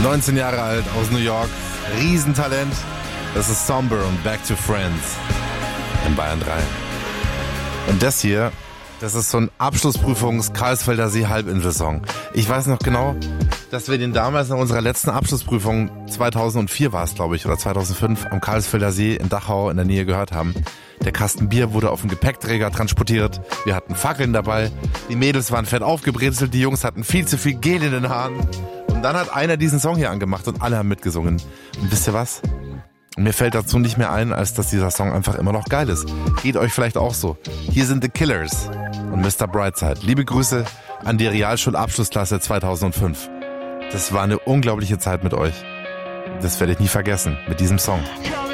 19 Jahre alt, aus New York, Riesentalent. Das ist Somber und Back to Friends in Bayern 3. Und das hier, das ist so ein Abschlussprüfungs-Karlsfelder See-Halbinsel-Song. Ich weiß noch genau, dass wir den damals nach unserer letzten Abschlussprüfung, 2004 war es, glaube ich, oder 2005, am Karlsfelder See in Dachau in der Nähe gehört haben. Der Kasten Bier wurde auf dem Gepäckträger transportiert. Wir hatten Fackeln dabei. Die Mädels waren fett aufgebrezelt. Die Jungs hatten viel zu viel Gel in den Haaren. Und dann hat einer diesen Song hier angemacht und alle haben mitgesungen. Und wisst ihr was? Mir fällt dazu nicht mehr ein, als dass dieser Song einfach immer noch geil ist. Geht euch vielleicht auch so. Hier sind The Killers und Mr. Brightside. Liebe Grüße an die Realschulabschlussklasse 2005. Das war eine unglaubliche Zeit mit euch. Das werde ich nie vergessen, mit diesem Song.